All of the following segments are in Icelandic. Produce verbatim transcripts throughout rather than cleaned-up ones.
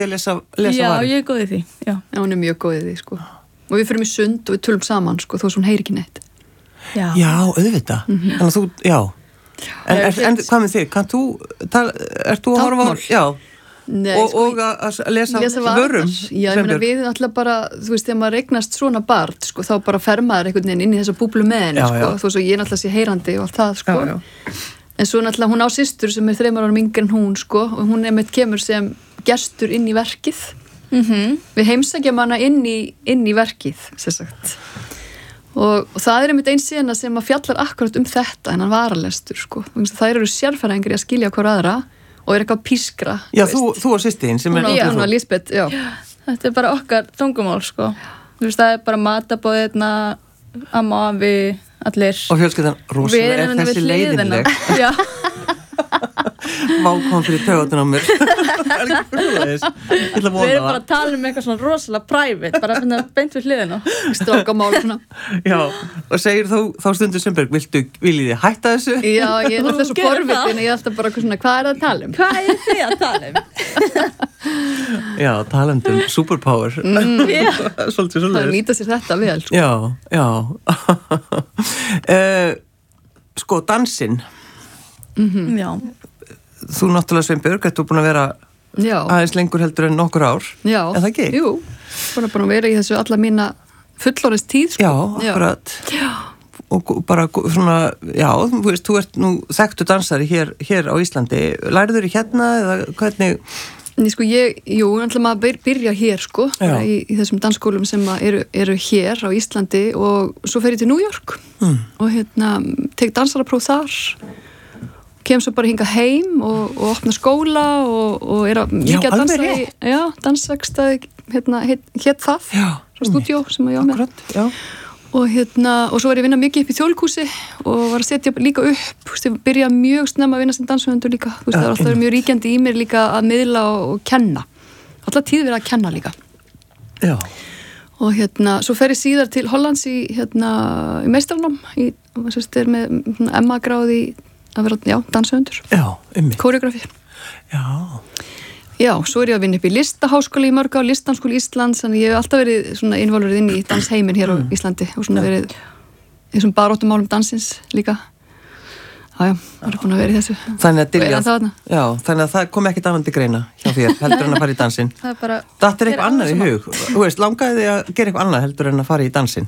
að lesa, lesa Já, varir? ég er góð í því, já. Já, hún er mjög góð í því, sko. Og við fyrir í sund og við tölum saman, sko, þó sem hún heyri ekki neitt. Já, Já, auðvitað. Mm-hmm. Þannig að þú, já. En, Já, er, en hvað með þig? Kann þú, tal, ert þú að horfa á... Táknmál? Já. Nei, og, sko, og að lesa, lesa vörum? Já, ég meina við alltaf bara, þú veist, þegar maður regnast svona barn, sko, þá bara fer maður einhvern veginn inn í þessa búblu með henni, Já, sko, já. þó svo ég náttúrulega sé heyrandi og allt það, sko. Já, já. En svo náttúrulega hún á systur sem er þreymar árum yngri en hún, sko, og hún einmitt kemur sem gestur inn í verkið. Mhm. Við heimsækjum hana inn í, inn í verkið, sem sagt. Og, og það er einmitt einn sena sem að fjallar akkurat um þetta, en hann varalestur, sko. Það eru sérfæringar í að skilja hver aðra og er eitthvað pískra. Já, þú, þú og systir þín sem er... Hún og, hún og Lisbeth, já. Þetta er bara okkar tungumál, sko. Þú veist, það er bara matabóðirna, amma, afi, allir. Og fjölskyldan, rosalega er þessi leiðinleg. Já. Vá kom fyrir taugatinn á mér. Það er ekki fyrir ég ætla að vona Við erum það. bara að tala um eitthvað svona rosalega private, bara að finna beint við hliðina. Strákamál svona. Já, og segir þú þá stundur Sveinbjörg, viltu, viljið þið hætta þessu? Já, ég er alltaf svo Gerðu forvitin það. en ég er alltaf bara svona, hvað er það að tala um? Hvað er þið að tala um? Já, talandum superpower. Mm. Svolítið Það svolítið. nýta sér þetta vel, sko. Já, já. uh, sko, dansinn. Mm. Já. Þú náttúrulega Sveinbjörg, ertu búin að vera Já, aðeins lengur heldur en nokkur ár. já. Er það ekki? Jú, bara búin að vera í þessu alla mína fullorðins tíð, sko. Já, akkurat. Já. Og bara svona, já, þú veist, þú ert nú þekktu dansari hér, hér á Íslandi. Lærður þér hérna eða hvernig? Ný, sko, ég, jú, náttúrulega maður byr, byrja hér, sko, bara Já. í, í þessum dansskólum sem að eru, eru hér á Íslandi og svo fer ég til New York Mm. og hérna, tek dansarapróf þar, kem svo bara hingað heim og, og opna skóla og, og er að mikið að dansa alveg í, já, dansvegstæði, hérna, hétt heit það, Já, svo stúdíó sem að ég á með. akkurat, já. Og hérna, og svo var ég að vinna mikið upp í Þjóðleikhúsi og var að setja líka upp, þú veist, ég byrjaði mjög snemma að vinna sem danshöfundur líka, þú veist, það var alltaf verið mjög ríkjandi í mér líka að miðla og, og kenna. Alltaf tíð verið að kenna líka. Já. Og hérna, svo fer ég síðar til Hollands í, hérna, í meistarnám, í, og sérst, er með svona M A-gráð í að vera, já, danshöfundur, Já, ummi. kóreografi. Já. Já, svo er ég að vinna upp í listaháskóla í mörg á, listanskóla Íslands, þannig ég hef alltaf verið svona involverið inn í dansheimin hér á Íslandi og svona verið í þessum baróttumálum dansins líka. Já, já, það er búin að vera í þessu. Þannig að Og er Dilja, ennþá þarna. já, þannig að það kom ekkert annað til greina hjá þér, heldur en að fara í dansinn. Það er bara... Datt er er eitthvað annað í alveg hug? Þú veist, langaði þig að gera eitthvað annað heldur en að fara í dansinn?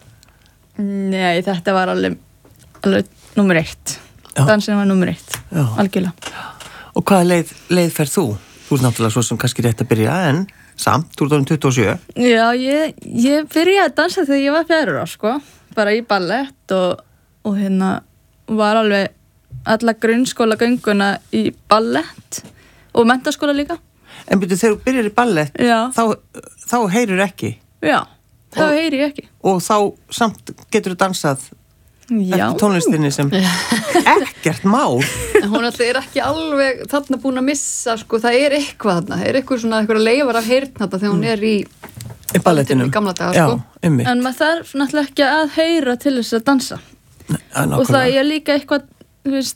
Nei, þetta var alveg, alveg nummer eitt. Já. Dansin var nummer eitt, Já. algjörlega. Og hvaða leið, leið fer þú? Þú ert náttúrulega svo sem kannski rétt að byrja, en samt, þú ert orðin tuttugu og sjö. Já, ég, ég byrjaði að dansa þegar ég var fjögur ár, sko. Bara í ballett og, og hérna var alveg alla grunnskóla gönguna í ballett og menntaskóla líka. En byrju, þegar þú byrjar í ballett, Já. þá, þá heyrir ekki. Já, þá Og- heyri ég ekki. Og þá samt getur þú dansað Já. eftir tónlistinni sem ekkert mál. En hún alltaf er ekki alveg þarna búin að missa, sko, það er eitthvað þarna, það er eitthvað svona, eitthvað leifar af heyrn þarna þegar hún er í Í ballettinum. í gamla daga, Já, sko. ummi. En maður þarf náttúrulega ekki að heyra til þess að dansa. Og það er líka eitthvað, þú veist,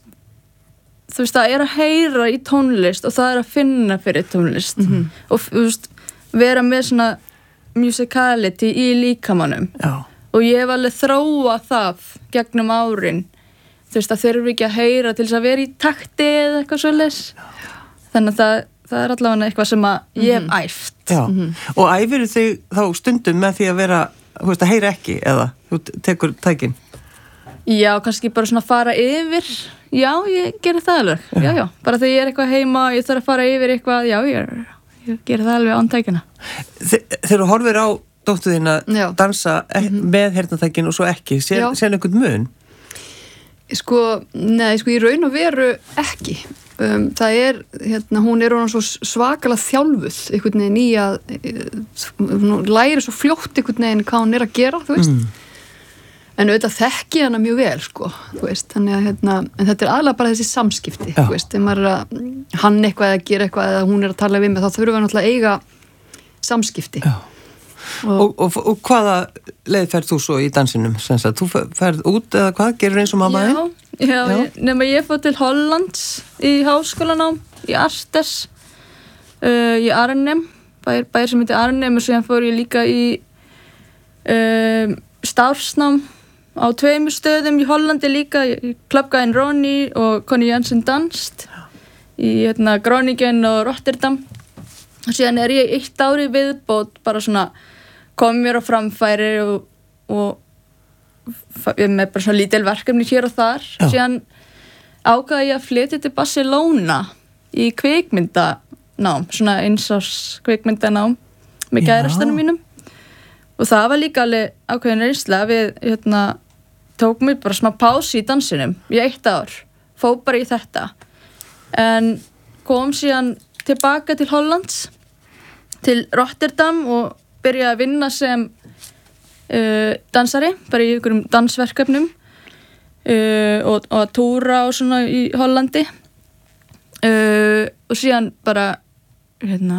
þú veist, það er að heyra í tónlist og það er að finna fyrir tónlist. Mhm. Og þú veist, vera með svona musicality í líkamannum. Já. Og ég hef alveg þróað það gegnum árin. Þú veist, það þurfi ekki að heyra til þess að vera í takti eða eitthvað svoleiðis. Þannig að það, það er allavega eitthvað sem að ég hef æft. Já. Og æfir þig þá stundum með því að vera, þú veist, að heyra ekki eða þú tekur tækin. Já, kannski bara svona fara yfir. Já, ég gerir það alveg. Já, já. Bara þegar ég er eitthvað heima, ég þarf að fara yfir eitthvað. Já, ég, ég gerir það alveg án tækina. Þe- Þegar þú horfir á dóttur þína Já. dansa e með heyrnartækin og svo ekki, sér, Já. sér einhvern mun? Sko, nei, sko, í raun og veru ekki. Um, það er, hérna, hún er orðin svo svakalega þjálfuð einhvern veginn í að e, hún læri svo fljótt einhvern veginn hvað hún er að gera, þú veist. Mm. En auðvitað þekki hana mjög vel, sko, þú veist, þannig að, hérna, en þetta er aðlega bara þessi samskipti, Já. þú veist, þegar maður er að, hann eitthvað að gera eitthvað eða hún er að tala við mig, þá þurfum við náttúrulega að eiga samskipti. Já. Og, og, og hvaða leið ferð þú svo í dansinum? Senst að þú ferð út eða hvað? Gerur eins og mamma þín? Já, já, Já. Ég, nema ég fór til Hollands í háskólanám, í Artes. uh, í Arnhem, bæir, bæir sem heitir Arnhem, og síðan fór ég líka í uh, starfsnám á tveimur stöðum í Hollandi líka, Club Guy Ronny og Connie Jensen Danst í hérna, Groningen og Rotterdam. Og síðan er ég eitt ári viðbót bara svona kom mér á framfæri og, og með bara svona lítil verkefni hér og þar. Já. Síðan ákvaði ég að flytja til Barcelona í kvikmyndanám, svona einsás kvikmyndanám með gærastanum mínum. Og það var líka alveg ákveðin reynsla við hérna, tók mér bara smá pási í dansinum í eitt ár, fór bara í þetta. En kom síðan tilbaka til Hollands, til Rotterdam og byrjaði að vinna sem uh, dansari, bara í einhverjum dansverkefnum uh, og, og að túra og svona í Hollandi. Uh, og síðan bara, hérna,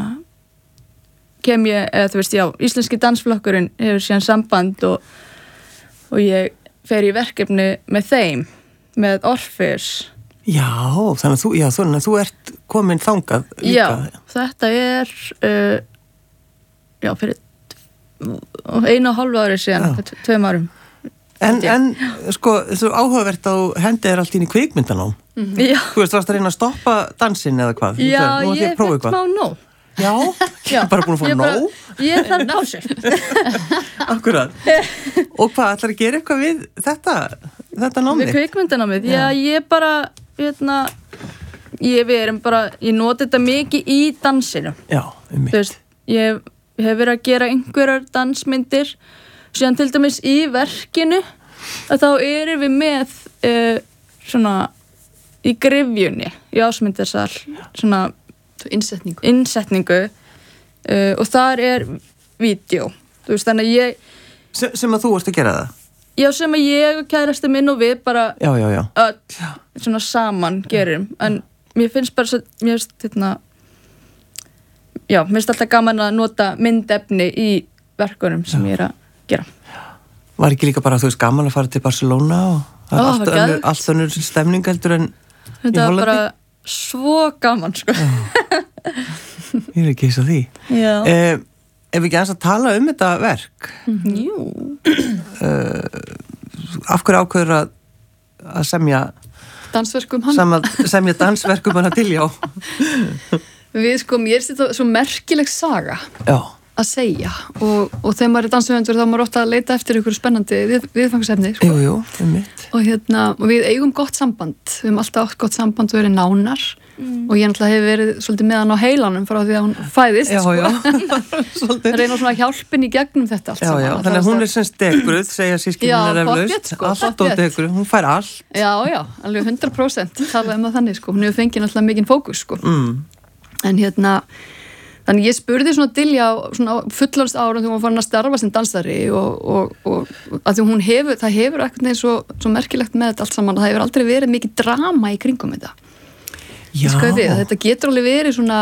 kem ég, eða þú veist, já, íslenski dansflokkurinn hefur síðan samband og, og ég fer í verkefni með þeim, með Orpheus. Já, þannig að þú, já, þannig að þú ert komin þangað líka. Já, þetta er uh, já, fyrir einu og hálfu ári síðan, fyrir tveim árum. En, en sko, þú áhugavert á hendi er allt inn í kvikmyndanám. Mm-hmm. Já. Þú veist, varst að reyna að stoppa dansin eða hvað? Já, þú, þú ég fekk smá nóg. Já, ég er bara búin að fá nóg. Ég þarf násu. Akkurat. Og hvað, ætlar að gera eitthvað við þetta, þetta námið? Við kvikmyndanámið, já, ég bara hérna, ég við erum bara, ég noti þetta mikið í dansinu. Já, um mitt. Þú veist, ég hef verið að gera einhverjar dansmyndir, síðan til dæmis í verkinu, að þá erum við með uh, svona í gryfjunni, í ásmyndarsal, svona innsetningu, innsetningu uh, og þar er vídeo. Þú veist, þannig að ég sem, sem að þú varst að gera það? Já, sem að ég og kærasti minn og við bara já, já, já. öll svona saman gerum, en mér finnst bara svo, mér finnst hérna já, mér finnst alltaf gaman að nota myndefni í verkunum sem já. Ég er að gera. Var ekki líka bara, þú veist, gaman að fara til Barcelona og það er Ó, allt önnur, allt önnur stemning heldur en þetta í Hollandi? Þetta var bara svo gaman, sko. Ég er ekki eins og því. Já. Eh, ef við ekki eins að tala um þetta verk, Mm-hmm. Jú. Uh, af hverju ákveður að, að semja dansverkum hann sem að semja dansverkum hann að tiljá? Við sko, mér er þetta svo merkileg saga Já. að segja og, og þegar maður er dansöfundur þá er maður ofta að leita eftir ykkur spennandi við, viðfangsefni sko. Jú, jú, um mitt. Og, hérna, og við eigum gott samband, við hefum alltaf átt gott samband og verið nánar mm. og ég náttúrulega hef verið svolítið með hann á heilanum frá því að hún fæðist Já, sko. já, svolítið. Reyna svona hjálpin í gegnum þetta allt Já, saman. já, þannig að hún er sem stegruð, segja sískinnar eflaust, sko, allt og degruð, hún fær allt. Já, já, alveg hundrað prósent talaði um það þannig sko, hún hefur fengið náttúrulega mikinn fókus sko. Mm. En hérna, þannig ég spurði svona Dilja á svona fullorðs árum þegar hún var farin að starfa sem dansari og, og, og að því hún hefur, það hefur eitthvað neins svo, svo merkilegt með þetta allt saman, það hefur aldrei verið mikið drama í kringum þetta. Já. Við, þetta getur alveg verið svona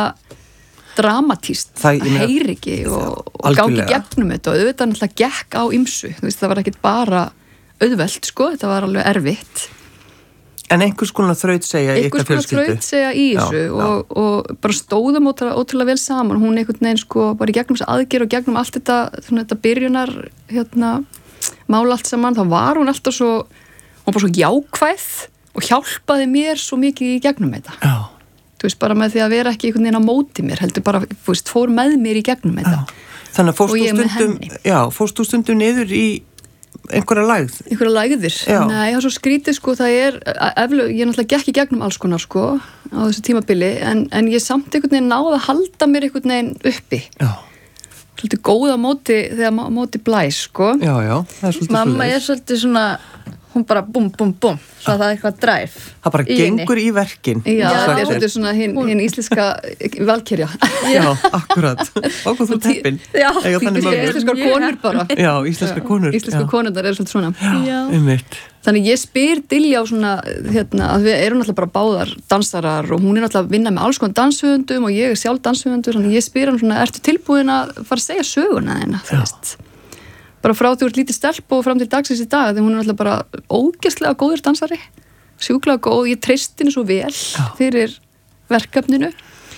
dramatíst, það heyri ekki og, og gangi gegnum þetta og auðvitað náttúrulega gekk á ymsu, þú veist, það var ekkit bara auðvelt sko, þetta var alveg erfitt. En einhvers konar þraut segja í ykkar fjölskyldu? Einhvers konar þraut segja í þessu já, já. Og, og bara stóðum ótrúlega, ótrúlega vel saman, hún einhvern veginn sko bara í gegnum þessu aðgerð og gegnum allt þetta, svona, þetta byrjunar hérna, mála allt saman, þá var hún alltaf svo, hún var bara svo jákvæð og hjálpaði mér svo mikið í gegnum þetta. Já. Þú veist, bara með því að vera ekki einhvern veginn á móti mér, heldur bara, þú veist, fór með mér í gegnum þetta. Já. Þannig að fórst þú stundum, já, fórst þú stundum niður í einhverja lægð? Einhverja lægðir? Já. Nei, það er svo skrítið sko, það er, eflu, ég náttúrulega gekk í gegnum alls konar sko á þessu tímabili, en, en ég samt einhvern veginn náði að halda mér einhvern veginn uppi. Já. Svolítið góða móti þegar móti blæs sko. Já, já, það er svolítið mamma er svolítið svona, hún bara bum, bum, bum, svo það er eitthvað dræf. Það bara í gengur henni. Í verkin. Já, það er svolítið svona hinn hin íslenska valkyrja. Já, akkurat. Og þú teppin. Já, íslenskar konur bara. Já, íslenskar konur. Íslenskar konundar er svolítið svona. Já, um mitt. Þannig ég spyr Dilja á svona, hérna, að við erum náttúrulega bara báðar dansarar og hún er náttúrulega að vinna með alls konar danshöfundum og ég er sjálf danshöfundur, þannig ég spyr hann svona, ertu tilbúin að fara að segja söguna þína, þú veist? Bara frá því úr lítið stelp og fram til dagsins í dag, því hún er náttúrulega bara ógeðslega góður dansari, sjúklega góð, ég treysti henni svo vel Já. Fyrir verkefninu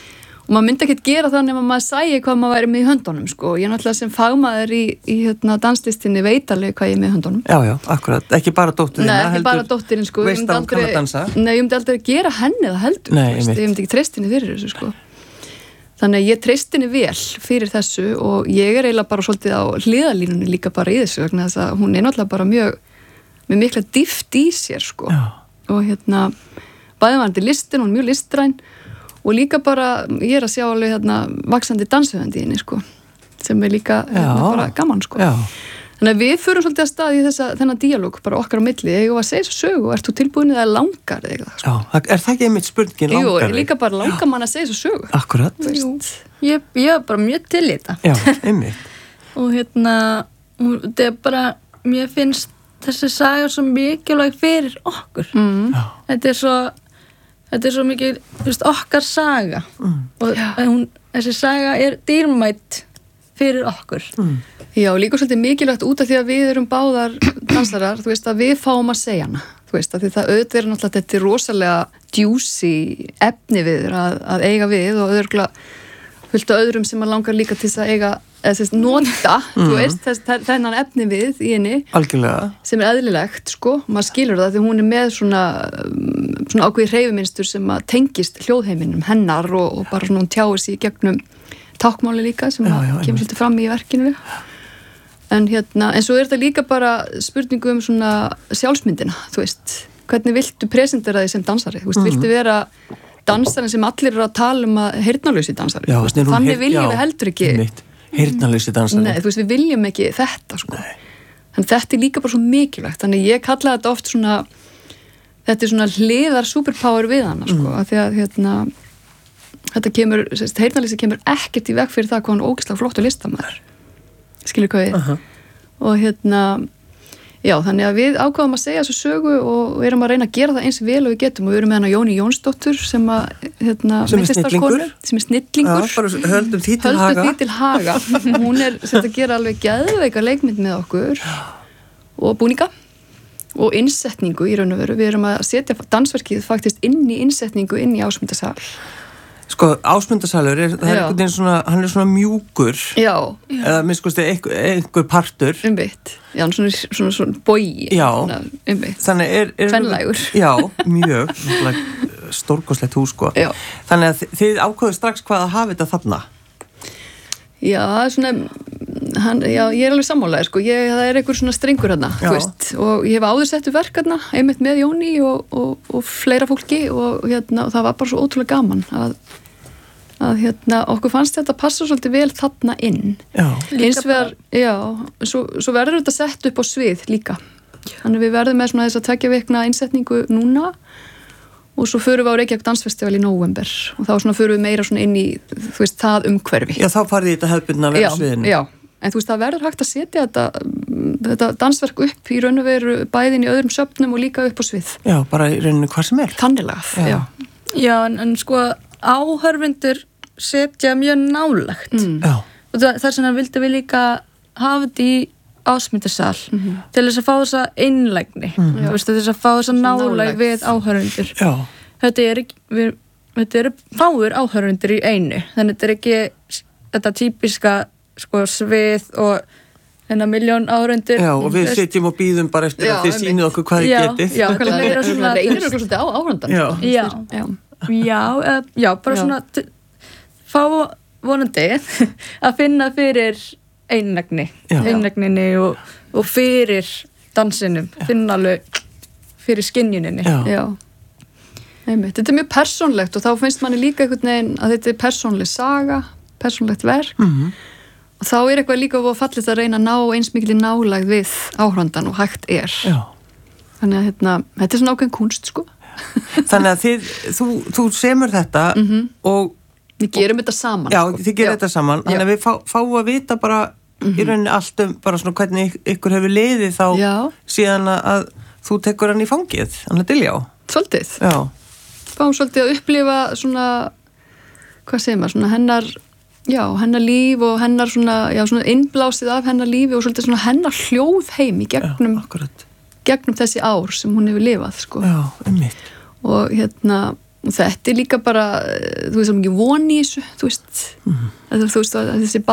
og maður myndi ekkert gera það nema maður sæi hvað maður væri með í höndunum sko. Ég er náttúrulega sem fagmaður í, í hérna, danslistinni veit alveg hvað ég er með í höndunum. Já, já, akkurat, ekki bara dótturinn. Nei, ekki bara dótturinn sko. Veist að hún kann að dansa. Nei, ég myndi aldrei gera henni það heldur. Nei, veist, ég myndi ekki treysta henni fyrir þessu sko. Þannig að ég treysti henni vel fyrir þessu og ég er eiginlega bara svolítið á hliðalínunni líka bara í þessu vegna þess að hún er náttúrulega bara mjög með mikla dýpt í sér sko. Já. Og hérna, bæðvarandi listin, hún er mjög listræn og líka bara, ég er að sjá alveg hérna vaxandi danshöfandi í henni sko, sem er líka hérna, bara gaman sko. Já. Þannig að við förum svolítið að stað í þessa, þennan díalóg bara okkar á milli, ég var að segja svo sögu, ert þú tilbúin eða langar þig það sko? Já, er það ekki einmitt spurningin langar þig? Jú, líka bara langar mann að segja svo sögu. Akkurat. Jú, ég, ég er bara mjög til í þetta. Já, einmitt. Og hérna, þetta er bara, mér finnst þessi saga svo mikilvæg fyrir okkur. Mm. Þetta er svo Þetta er svo mikið, þú veist, okkar saga mm. og hún, þessi saga er dýrmætt fyrir okkur. Mm. Já, líka svolítið mikilvægt út af því að við erum báðar dansarar, þú veist, að við fáum að segja hana, þú veist, að því það auðvitað er náttúrulega þetta er rosalega djúsi efni við að, að eiga við og auðvitað fullt af öðrum sem að langar líka til þess að eiga eða þess nota, mm. þú veist, þess, þennan efni við í henni. Algjörlega. Sem er eðlilegt, sko, maður skilur það því hún er með svona, svona ákveði hreyfiminstur sem að tengist hljóðheiminum hennar og, og bara svona hún tjáir sig í gegnum tákmáli líka sem já, já, kemur svolítið fram í verkinu. En hérna, en svo er þetta líka bara spurningu um svona sjálfsmyndina, þú veist, hvernig viltu presentera þig sem dansari, þú veist, mm. viltu vera dansarinn sem allir eru að tala um að heyrnarlausi dansari, já, veist, þannig viljum við heldur ekki heyrnarlausi dansari. Nei, þú veist, við viljum ekki þetta, sko. Þannig þetta er líka bara svo mikilvægt. Þannig ég kalla þetta oft svona, þetta er svona hliðar superpower við hana, sko. Mm. Af því að, hérna, þetta kemur, heyrnarlausi kemur ekkert í veg fyrir það hvað hann er ógeðslega flott og listamaður. Skilur hvað við? Uh-huh. Og hérna, já, þannig að við ákváðum að segja þessu sögu og erum að reyna að gera það eins vel og við getum og við erum með hana Jóni Jónsdóttur sem að, hérna, sem er snillingur, sem er snillingur. Já, bara höldum því til höldum haga. Því til haga. Hún er sem að gera alveg geðveika leikmynd með okkur og búninga og innsetningu í raun og veru. Við erum að setja dansverkið faktist inn í innsetningu inn í Ásmundarsal. Sko, Ásmundarsalur, er, það er einhvern veginn svona, hann er svona mjúkur. Já. Eða miskusti einhver, einhver partur. Umbytt. Já, svona, svona, svona bogi. Já. Umbytt. Þannig er... er Fennlægur. Já, mjög. Stórkostlegt hús, sko. Já. Þannig að þið ákveðu strax hvað að hafa þetta þarna. Já, svona, hann, já, ég er alveg sammálaður, sko. Ég, það er einhver svona strengur hérna, þú veist. Og ég hef áður settu verk hérna, einmitt með Jóni og, og, og fleira fólki og, hérna, og það var bara svo ótrúlega gaman að að hérna, okkur fannst þetta passa svolítið vel þarna inn. Já. Eins vegar, já, svo, svo verður þetta sett upp á svið líka. Þannig við verðum með svona þess að tvekja vikna innsetningu núna og svo förum við á Reykjavík dansfestival í nóvember og þá svona förum við meira svona inn í, þú veist, það umhverfi. Já, þá farið í þetta hefðbundna að vera sviðinu. Já, en þú veist, það verður hægt að setja þetta, þetta dansverk upp í raun og veru bæðin í öðrum söfnum og líka upp á svið. Já, bara í rauninu hvað sem er. Tannilega, já. Já, já en, en sko áhörfundur setja mjög nálagt mm. og það, þar sem hann vildi við líka hafa þetta í Ásmundarsal mm-hmm. til þess að fá þessa einlægni mm. veist, til þess að fá þessa nálæg við áhörfundur. Þetta er ekki við, þetta eru fáur áhörfundur í einu, þannig þetta er ekki þetta típiska sko, svið og þennan miljón áhörfundur. Já, og við setjum og býðum bara eftir já, að þið sýnið okkur hvað þið getið. Já, það er svona reynir okkur svolítið á áhörfundan. Já. Já. Já. Já, uh, já, bara já. Svona t- fá vonandi að finna fyrir einlægni, einlægninni og, og fyrir dansinum, já. Finna alveg fyrir skynjuninni. Já. Já. Einmitt. Þetta er mjög persónlegt og þá finnst manni líka einhvern veginn að þetta er persónleg saga, persónlegt verk mm-hmm. og þá er eitthvað líka að fallið að reyna að ná eins mikil nálægð við áhrandan og hægt er. Já. Þannig að hérna, þetta er svona ákveðin kunst, sko. Þannig að þið, þú, þú semur þetta mm-hmm. og við gerum þetta saman. Já, þið gerum já. Þetta saman. Þannig að við fá, fáum að vita bara mm-hmm. í rauninni allt um bara svona hvernig ykkur hefur liðið þá já. Síðan að þú tekur hann í fangið, hann er Diljá. Svolítið. Já. Fáum svolítið að upplifa svona, hvað segir maður, svona hennar, já, hennar líf og hennar svona, já, svona innblásið af hennar lífi og svolítið svona hennar hljóðheim í gegnum, já, gegnum þessi ár sem hún hefur lifað, sko. Já, einmitt. Og hérna, og þetta er líka bara, þú veist, það er mikið von í þessu, þú veist, mm. að, þú veist að þessi